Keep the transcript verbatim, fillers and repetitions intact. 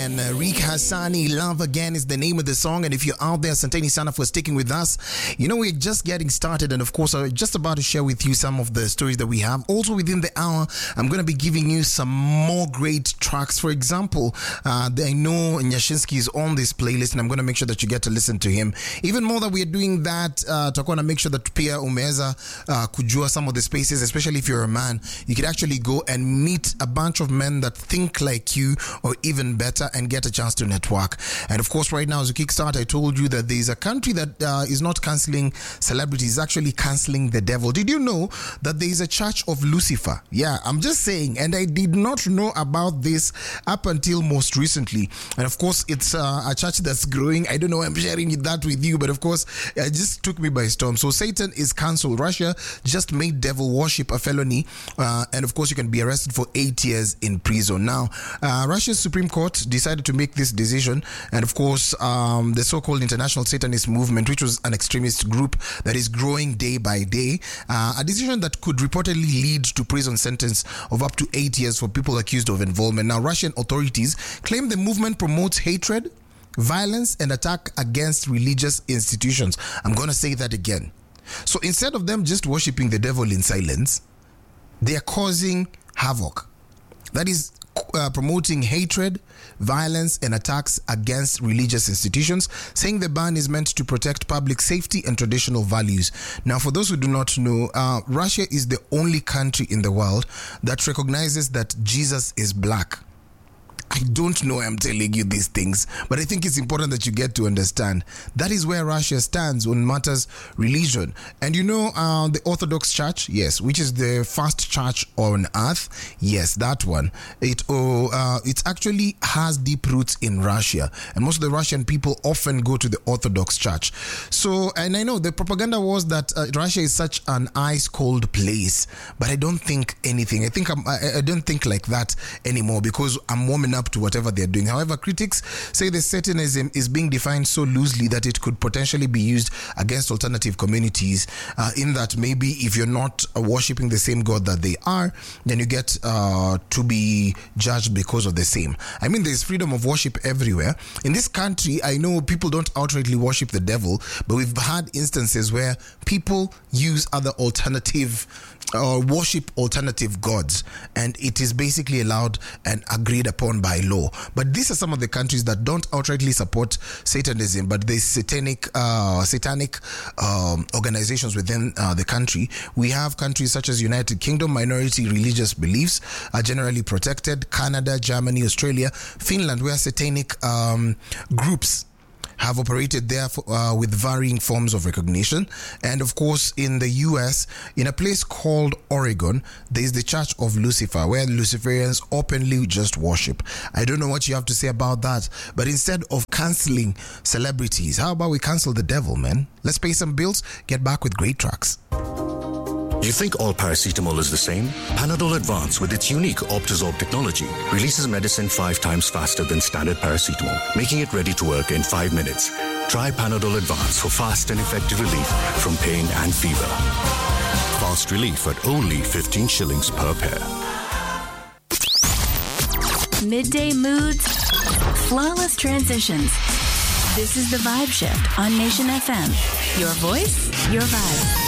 And uh, Rick Hassani, Love Again is the name of the song. And if you're out there, Santeni Sana for sticking with us. You know, we're just getting started. And of course, I'm just about to share with you some of the stories that we have. Also within the hour, I'm going to be giving you some more great tracks. For example, uh, I know Nyashinsky is on this playlist and I'm going to make sure that you get to listen to him. Even more that we're doing that, uh, to make sure that Pia Umeza uh, kujua some of the spaces, especially if you're a man, you could actually go and meet a bunch of men that think like you or even better, and get a chance to network. And of course, right now as a kickstart, I told you that there is a country that uh, is not cancelling celebrities, actually cancelling the devil. Did you know that there is a church of Lucifer? Yeah, I'm just saying, and I did not know about this up until most recently. And of course, it's uh, a church that's growing. I don't know why I'm sharing that with you, but of course, it just took me by storm. So Satan is cancelled. Russia just made devil worship a felony, uh, and of course, you can be arrested for eight years in prison. Now, uh, Russia's Supreme Court decided to make this decision, and of course um, the so-called International Satanist Movement, which was an extremist group that is growing day by day, uh, a decision that could reportedly lead to prison sentence of up to eight years for people accused of involvement. Now, Russian authorities claim the movement promotes hatred, violence, and attack against religious institutions. I'm going to say that again. So instead of them just worshiping the devil in silence, they are causing havoc. That is Uh, promoting hatred, violence, and attacks against religious institutions, saying the ban is meant to protect public safety and traditional values. Now, for those who do not know, uh, Russia is the only country in the world that recognizes that Jesus is black. I don't know why I'm telling you these things, but I think it's important that you get to understand. That is where Russia stands on matters religion. And you know, uh, the Orthodox Church, yes, which is the first church on earth, yes, that one. It oh, uh, it actually has deep roots in Russia, and most of the Russian people often go to the Orthodox Church. So, and I know the propaganda was that uh, Russia is such an ice-cold place, but I don't think anything. I think I'm, I, I don't think like that anymore, because I'm warming up to whatever they're doing. However, critics say the Satanism is being defined so loosely that it could potentially be used against alternative communities, uh, in that maybe if you're not uh, worshipping the same God that they are, then you get uh, to be judged because of the same. I mean, there's freedom of worship everywhere. In this country, I know people don't outrightly worship the devil, but we've had instances where people use other alternative or uh, worship alternative gods, and it is basically allowed and agreed upon by law. But these are some of the countries that don't outrightly support Satanism, but there's satanic uh, satanic um, organizations within uh, the country. We have countries such as United Kingdom, minority religious beliefs are generally protected. Canada, Germany, Australia, Finland, where satanic um, groups have operated there for, uh, with varying forms of recognition. And of course, in the U S, in a place called Oregon, there is the Church of Lucifer, where Luciferians openly just worship. I don't know what you have to say about that, but instead of cancelling celebrities, how about we cancel the devil, man? Let's pay some bills, get back with great tracks. You think all paracetamol is the same? Panadol Advance, with its unique Optizorb technology, releases medicine five times faster than standard paracetamol, making it ready to work in five minutes. Try Panadol Advance for fast and effective relief from pain and fever. Fast relief at only fifteen shillings per pair. Midday moods, flawless transitions. This is the Vibe Shift on Nation F M. Your voice, your vibe.